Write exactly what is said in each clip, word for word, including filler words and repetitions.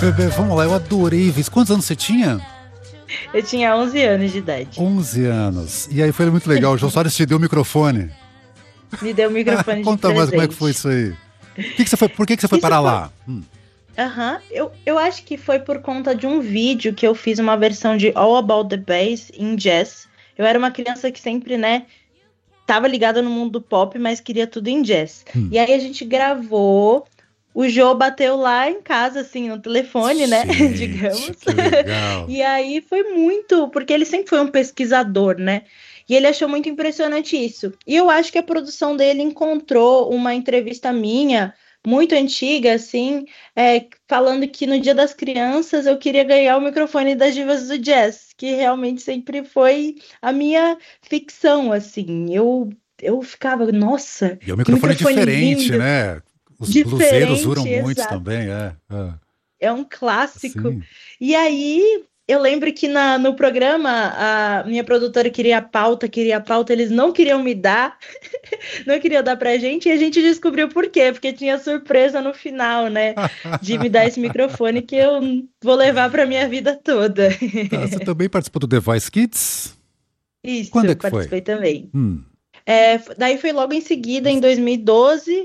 Bebê, vamos lá, eu adorei ver isso. Quantos anos você tinha? Eu tinha onze anos de idade. onze anos. E aí foi muito legal. O Jô Soares te deu o microfone. Me deu o microfone de Conta presente. mais como é que foi isso aí. Que que você foi, por que, que você foi Isso parar foi- lá? Hum. Aham, eu, eu acho que foi por conta de um vídeo que eu fiz uma versão de All About the Bass em jazz. Eu era uma criança que sempre, né, tava ligada no mundo do pop, mas queria tudo em jazz. Hum. E aí a gente gravou, o Jô bateu lá em casa, assim, no telefone, né, Gente, digamos. que legal. E aí foi muito, porque ele sempre foi um pesquisador, né? E ele achou muito impressionante isso. E eu acho que a produção dele encontrou uma entrevista minha, muito antiga, assim, é, falando que no Dia das Crianças eu queria ganhar o microfone das Divas do Jazz, que realmente sempre foi a minha ficção, assim. Eu, eu ficava, nossa, E é um que microfone microfone diferente, lindo, né? Os bluseiros diferente, usam muitos exato. também, é. é. É um clássico. Sim. E aí, eu lembro que na, no programa, a minha produtora queria a pauta, queria a pauta, eles não queriam me dar, não queriam dar pra gente, e a gente descobriu por quê, porque tinha surpresa no final, né, de me dar esse microfone que eu vou levar pra minha vida toda. Tá, você também participou do The Voice Kids? Quando é Isso, que foi? participei também. Hum. É, daí foi logo em seguida, em dois mil e doze,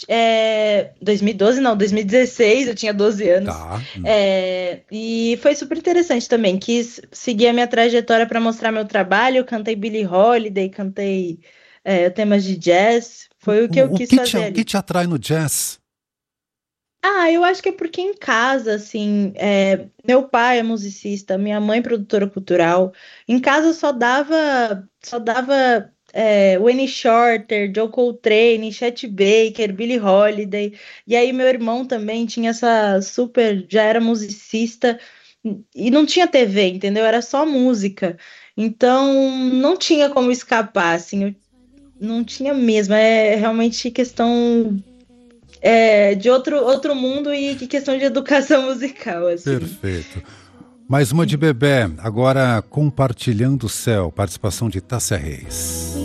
é, dois mil e doze não, dois mil e dezesseis, eu tinha doze anos, Tá. Hum. é, e foi super interessante também, quis seguir a minha trajetória para mostrar meu trabalho, eu cantei Billie Holiday, cantei é, temas de jazz, foi o que eu O, o quis que te, fazer o que ali. te atrai no jazz? Ah, eu acho que é porque em casa, assim, é, meu pai é musicista, minha mãe é produtora cultural. Em casa só dava, só dava é, Wayne Shorter, Joe Coltrane, Chet Baker, Billie Holiday. E aí meu irmão também tinha essa super, já era musicista e não tinha T V, entendeu? Era só música. Então não tinha como escapar, assim, eu não tinha mesmo. É realmente questão é, de outro, outro mundo e que questão de educação musical, assim. Perfeito. Mais uma de Bebé, agora Compartilhando o Céu, participação de Tássia Reis.